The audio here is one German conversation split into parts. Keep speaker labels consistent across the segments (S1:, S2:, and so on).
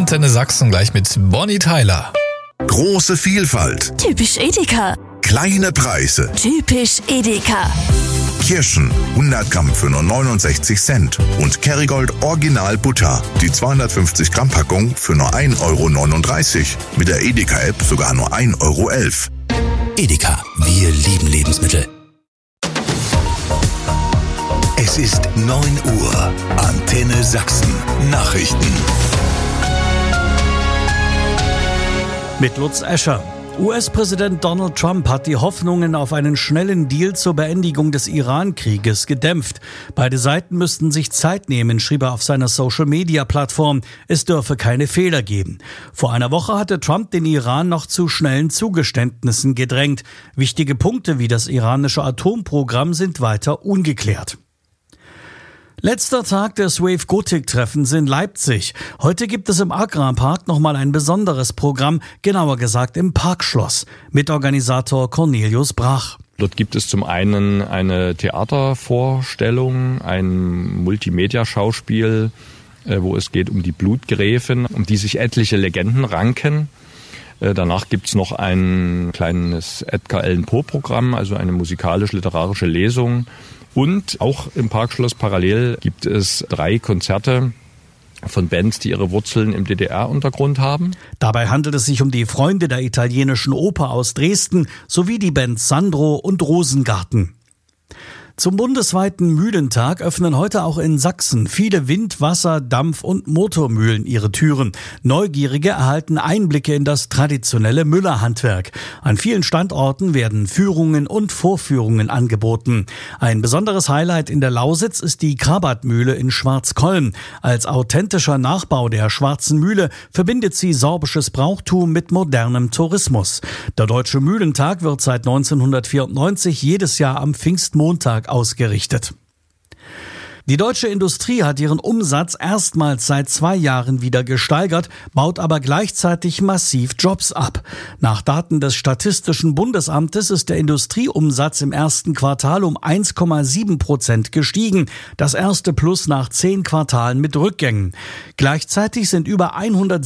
S1: Antenne Sachsen gleich mit Bonnie Tyler.
S2: Große Vielfalt.
S3: Typisch Edeka.
S2: Kleine Preise.
S3: Typisch Edeka.
S2: Kirschen 100 Gramm für nur 69 Cent. Und Kerrygold Original Butter. Die 250 Gramm Packung für nur 1,39 €. Mit der Edeka-App sogar nur 1,11 €.
S4: Edeka, wir lieben Lebensmittel.
S5: Es ist 9 Uhr. Antenne Sachsen. Nachrichten.
S6: Mit Lutz Escher. US-Präsident Donald Trump hat die Hoffnungen auf einen schnellen Deal zur Beendigung des Iran-Krieges gedämpft. Beide Seiten müssten sich Zeit nehmen, schrieb er auf seiner Social-Media-Plattform. Es dürfe keine Fehler geben. Vor einer Woche hatte Trump den Iran noch zu schnellen Zugeständnissen gedrängt. Wichtige Punkte wie das iranische Atomprogramm sind weiter ungeklärt. Letzter Tag des Wave Gothic-Treffens in Leipzig. Heute gibt es im Agrarpark nochmal ein besonderes Programm, genauer gesagt im Parkschloss. Mitorganisator Cornelius Brach.
S7: Dort gibt es zum einen eine Theatervorstellung, ein Multimedia-Schauspiel, wo es geht um die Blutgräfin, um die sich etliche Legenden ranken. Danach gibt's noch ein kleines Edgar Allan Poe-Programm, also eine musikalisch-literarische Lesung. Und auch im Parkschloss parallel gibt es 3 Konzerte von Bands, die ihre Wurzeln im DDR-Untergrund haben.
S6: Dabei handelt es sich um die Freunde der italienischen Oper aus Dresden sowie die Bands Sandro und Rosengarten. Zum bundesweiten Mühlentag öffnen heute auch in Sachsen viele Wind-, Wasser-, Dampf- und Motormühlen ihre Türen. Neugierige erhalten Einblicke in das traditionelle Müllerhandwerk. An vielen Standorten werden Führungen und Vorführungen angeboten. Ein besonderes Highlight in der Lausitz ist die Krabatmühle in Schwarzkollm. Als authentischer Nachbau der Schwarzen Mühle verbindet sie sorbisches Brauchtum mit modernem Tourismus. Der Deutsche Mühlentag wird seit 1994 jedes Jahr am Pfingstmontag ausgerichtet. Die deutsche Industrie hat ihren Umsatz erstmals seit 2 Jahren wieder gesteigert, baut aber gleichzeitig massiv Jobs ab. Nach Daten des Statistischen Bundesamtes ist der Industrieumsatz im ersten Quartal um 1,7% gestiegen, das erste Plus nach 10 Quartalen mit Rückgängen. Gleichzeitig sind über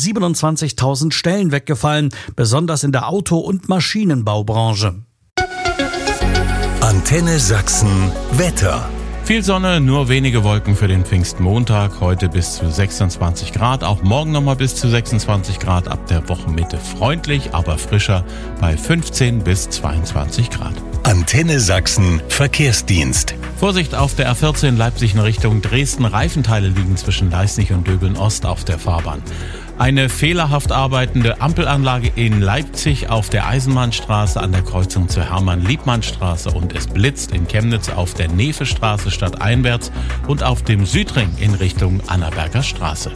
S6: 127.000 Stellen weggefallen, besonders in der Auto- und Maschinenbaubranche.
S5: Antenne Sachsen Wetter.
S8: Viel Sonne, nur wenige Wolken für den Pfingstmontag. Heute bis zu 26 Grad, auch morgen nochmal bis zu 26 Grad. Ab der Wochenmitte freundlich, aber frischer bei 15 bis 22 Grad.
S5: Antenne Sachsen Verkehrsdienst.
S8: Vorsicht auf der A14 Leipzig in Richtung Dresden. Reifenteile liegen zwischen Leißnig und Döbeln-Ost auf der Fahrbahn. Eine fehlerhaft arbeitende Ampelanlage in Leipzig auf der Eisenbahnstraße an der Kreuzung zur Hermann-Liebmann-Straße und es blitzt in Chemnitz auf der Nevestraße stadteinwärts und auf dem Südring in Richtung Annaberger Straße.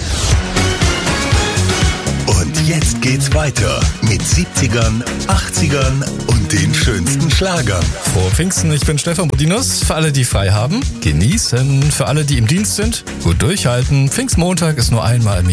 S5: Und jetzt geht's weiter mit 70ern, 80ern und den schönsten Schlagern.
S1: Frohe Pfingsten, ich bin Stefan Bodinus. Für alle, die frei haben, genießen. Für alle, die im Dienst sind, gut durchhalten. Pfingstmontag ist nur einmal im Jahr.